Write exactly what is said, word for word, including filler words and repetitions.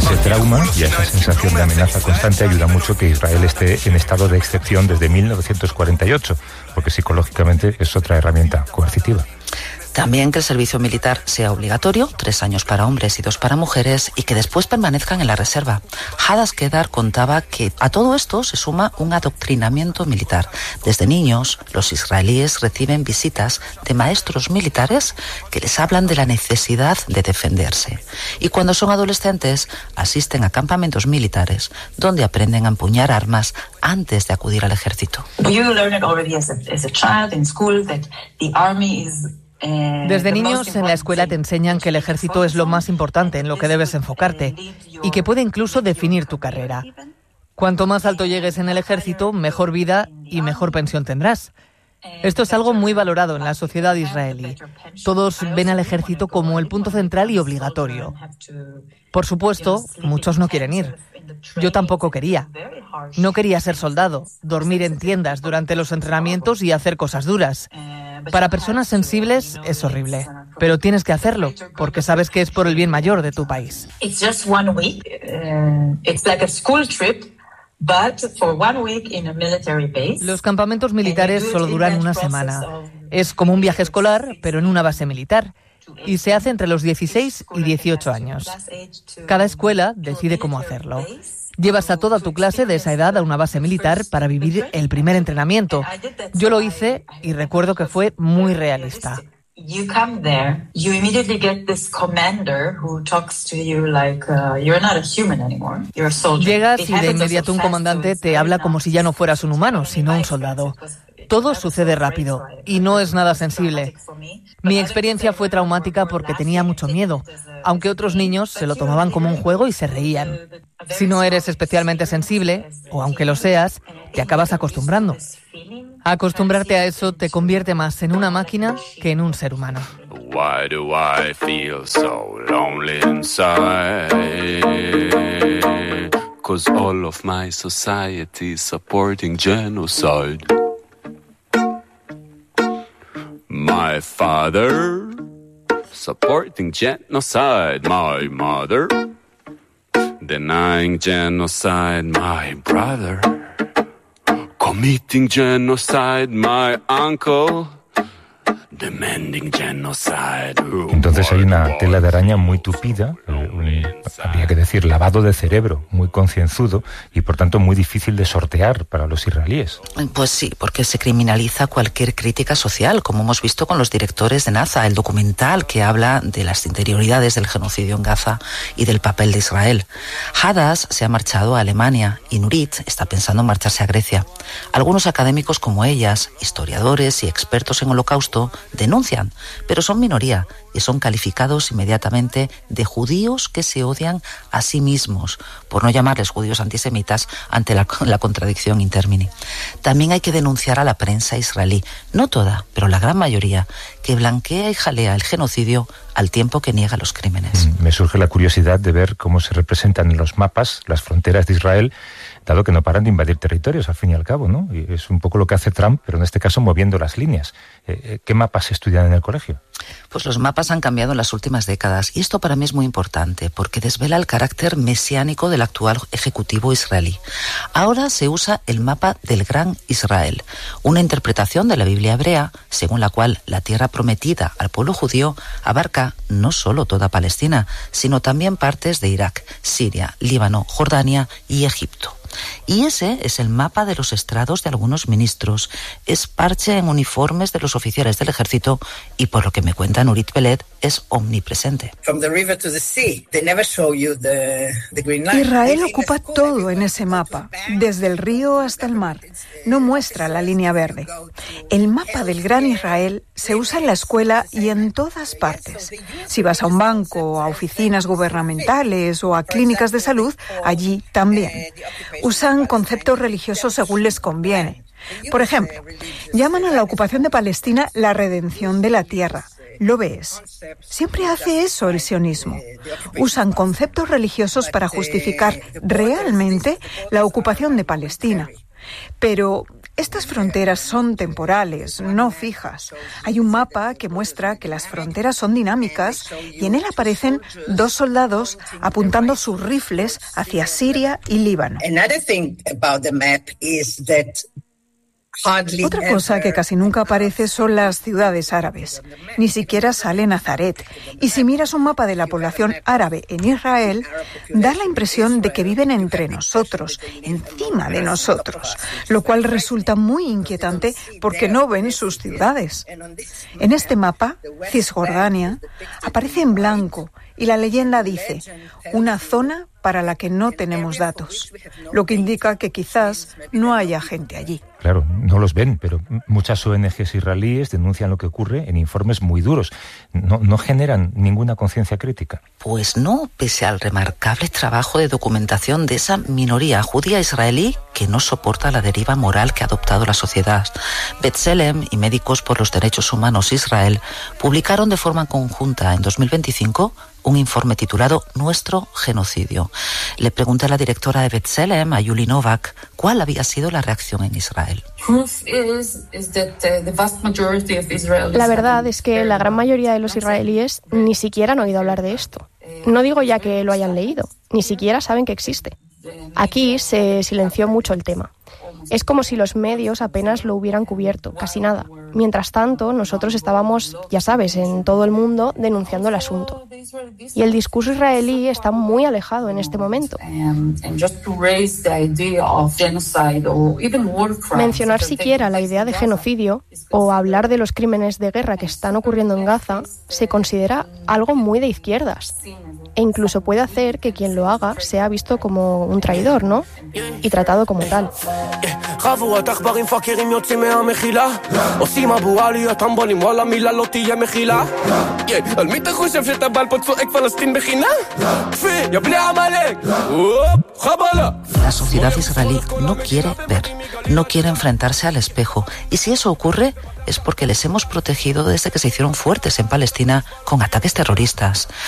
ese trauma y a esa sensación de amenaza constante ayuda mucho que Israel esté en estado de excepción desde mil novecientos cuarenta y ocho, porque psicológicamente es otra herramienta coercitiva. También que el servicio militar sea obligatorio, tres años para hombres y dos para mujeres, y que después permanezcan en la reserva. Hadas Kedar contaba que a todo esto se suma un adoctrinamiento militar. Desde niños, los israelíes reciben visitas de maestros militares que les hablan de la necesidad de defenderse. Y cuando son adolescentes, asisten a campamentos militares donde aprenden a empuñar armas antes de acudir al ejército. Desde niños en la escuela te enseñan que el ejército es lo más importante en lo que debes enfocarte y que puede incluso definir tu carrera. Cuanto más alto llegues en el ejército, mejor vida y mejor pensión tendrás. Esto es algo muy valorado en la sociedad israelí. Todos ven al ejército como el punto central y obligatorio. Por supuesto, muchos no quieren ir. Yo tampoco quería. No quería ser soldado, dormir en tiendas durante los entrenamientos y hacer cosas duras. Para personas sensibles es horrible, pero tienes que hacerlo porque sabes que es por el bien mayor de tu país. Los campamentos militares solo duran una semana. Es como un viaje escolar, pero en una base militar. Y se hace entre los dieciséis y dieciocho años. Cada escuela decide cómo hacerlo. Llevas a toda tu clase de esa edad a una base militar para vivir el primer entrenamiento. Yo lo hice y recuerdo que fue muy realista. Llegas y de inmediato un comandante te habla como si ya no fueras un humano, sino un soldado. Todo sucede rápido y no es nada sensible. Mi experiencia fue traumática porque tenía mucho miedo, aunque otros niños se lo tomaban como un juego y se reían. Si no eres especialmente sensible, o aunque lo seas, te acabas acostumbrando. Acostumbrarte a eso te convierte más en una máquina que en un ser humano. Why do I feel so lonely inside? 'Cause all of my society is supporting genocide. My father supporting genocide, my mother denying genocide, my brother committing genocide, my uncle demanding genocide. Entonces hay una tela de araña muy tupida, un, habría que decir lavado de cerebro, muy concienzudo y por tanto muy difícil de sortear para los israelíes. Pues sí, porque se criminaliza cualquier crítica social, como hemos visto con los directores de Naza, el documental que habla de las interioridades del genocidio en Gaza y del papel de Israel. Hadas se ha marchado a Alemania y Nurit está pensando en marcharse a Grecia. Algunos académicos como ellas, historiadores y expertos en Holocausto, denuncian, pero son minoría y son calificados inmediatamente de judíos que se odian a sí mismos, por no llamarles judíos antisemitas ante la, la contradicción intermini. También hay que denunciar a la prensa israelí, no toda, pero la gran mayoría, que blanquea y jalea el genocidio al tiempo que niega los crímenes. Me surge la curiosidad de ver cómo se representan en los mapas las fronteras de Israel, dado que no paran de invadir territorios, al fin y al cabo, ¿no? Y es un poco lo que hace Trump, pero en este caso moviendo las líneas. ¿Qué mapas se estudian en el colegio? Pues los mapas han cambiado en las últimas décadas y esto para mí es muy importante porque desvela el carácter mesiánico del actual ejecutivo israelí. Ahora se usa el mapa del Gran Israel, una interpretación de la Biblia hebrea según la cual la tierra prometida al pueblo judío abarca no solo toda Palestina, sino también partes de Irak, Siria, Líbano, Jordania y Egipto. Y ese es el mapa de los estrados de algunos ministros. Es parche en uniformes de los oficiales del ejército y, por lo que me cuenta Nurit Peled, es omnipresente. Israel ocupa todo en ese mapa, desde el río hasta el mar. No muestra la línea verde. El mapa del Gran Israel se usa en la escuela y en todas partes. Si vas a un banco, a oficinas gubernamentales o a clínicas de salud, allí también. Usan conceptos religiosos según les conviene. Por ejemplo, llaman a la ocupación de Palestina la redención de la tierra. ¿Lo ves? Siempre hace eso el sionismo. Usan conceptos religiosos para justificar realmente la ocupación de Palestina. Pero Estas fronteras son temporales, no fijas. Hay un mapa que muestra que las fronteras son dinámicas y en él aparecen dos soldados apuntando sus rifles hacia Siria y Líbano. Otra cosa que casi nunca aparece son las ciudades árabes. Ni siquiera sale Nazaret. Y si miras un mapa de la población árabe en Israel, da la impresión de que viven entre nosotros, encima de nosotros, lo cual resulta muy inquietante porque no ven sus ciudades. En este mapa, Cisjordania aparece en blanco y la leyenda dice, una zona para la que no tenemos datos, lo que indica que quizás no haya gente allí. Claro, no los ven, pero muchas O N Ges israelíes denuncian lo que ocurre en informes muy duros. No, no generan ninguna conciencia crítica. Pues no, pese al remarcable trabajo de documentación de esa minoría judía israelí que no soporta la deriva moral que ha adoptado la sociedad. B'Tselem y Médicos por los Derechos Humanos Israel publicaron de forma conjunta en dos mil veinticinco un informe titulado Nuestro genocidio. Le pregunté a la directora de B'Tselem, a Yuli Novak, cuál había sido la reacción en Israel. La verdad es que la gran mayoría de los israelíes ni siquiera han oído hablar de esto. No digo ya que lo hayan leído, ni siquiera saben que existe. Aquí se silenció mucho el tema. Es como si los medios apenas lo hubieran cubierto, casi nada. Mientras tanto, nosotros estábamos, ya sabes, en todo el mundo denunciando el asunto. Y el discurso israelí está muy alejado en este momento. Mencionar siquiera la idea de genocidio o hablar de los crímenes de guerra que están ocurriendo en Gaza se considera algo muy de izquierdas. E incluso puede hacer que quien lo haga sea visto como un traidor, ¿no? Y tratado como tal. La sociedad israelí no quiere ver, no quiere enfrentarse al espejo. Y si eso ocurre, es porque les hemos protegido desde que se hicieron fuertes en Palestina con ataques terroristas.